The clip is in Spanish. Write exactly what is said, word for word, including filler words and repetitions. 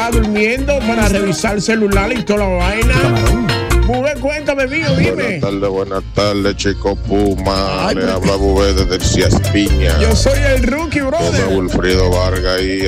está durmiendo para revisar el celular y toda la vaina. Bubé, cuéntame, mío, dime. Buenas tardes, buenas tardes, Chico Puma. Ay, Le pues. habla Bubé desde el Cias Piña. Yo soy el rookie, Toma brother. Wilfrido Vargas y